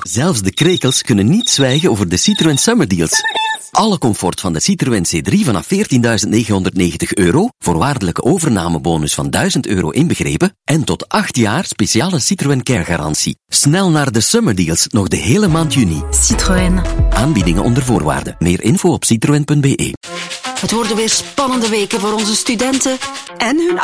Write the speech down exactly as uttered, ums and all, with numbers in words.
Zelfs de krekels kunnen niet zwijgen over de Citroën Summer Deals. Alle comfort van de Citroën C drie vanaf veertienduizend negenhonderdnegentig euro, voorwaardelijke overnamebonus van duizend euro inbegrepen en tot acht jaar speciale Citroën Care garantie. Snel naar de Summer Deals, nog de hele maand juni. Citroën. Aanbiedingen onder voorwaarden. Meer info op citroen punt be. Het worden weer spannende weken voor onze studenten en hun